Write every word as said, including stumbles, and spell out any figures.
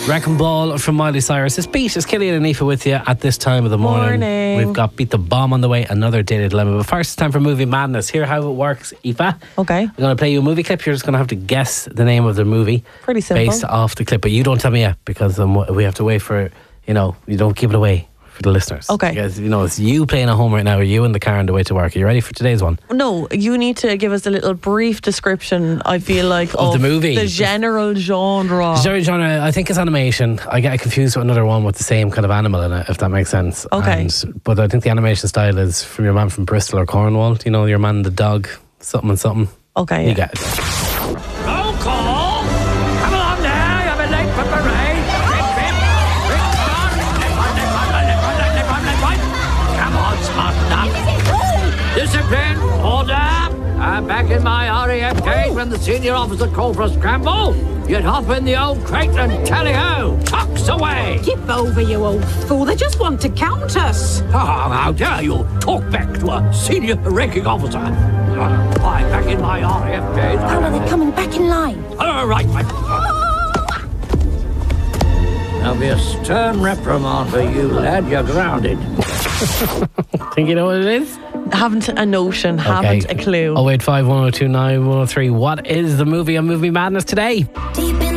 Wrecking Ball from Miley Cyrus. It's Beat. It's Killian and Aoife with you at this time of the morning. Morning. We've got Beat the Bomb on the way, another Daily Dilemma. But first, it's time for Movie Madness. Here how it works, Aoife. Okay. I'm going to play you a movie clip. You're just going to have to guess the name of the movie. Pretty simple. Based off the clip. But you don't tell me yet, because um, we have to wait for, you know, you don't give it away for the listeners. Okay. Because, you know, it's you playing at home right now, or you in the car on the way to work. Are you ready for today's one? No, you need to give us a little brief description, I feel like, Of the movie. The general genre. Genre, genre, I think it's animation. I get confused with another one with the same kind of animal in it, if that makes sense. Okay. And, but I think the animation style is from your man from Bristol or Cornwall. You know, your man, the dog, something and something. Okay. You Yeah. get it. Roll call! Come along now, you'll be late for parade. Rip, rip, rip, on. Left one, left one, left one, left one, left one. Come on, smart enough. Discipline, order. I'm back in my R A F cage when the senior officer called for a scramble. You'd hop in the old crate and tally-ho. Tucks away. Give over, you old fool. They just want to count us. Oh, how dare you talk back to a senior ranking officer. Uh, I'm back in my R A F cage. Oh, no, they're coming back in line. All right, my... There'll be a stern reprimand for you, lad. You're grounded. Think you know what it is? Haven't a notion, haven't a clue. oh eight five, one oh two nine, one oh three. What is the movie on Movie Madness today? Deep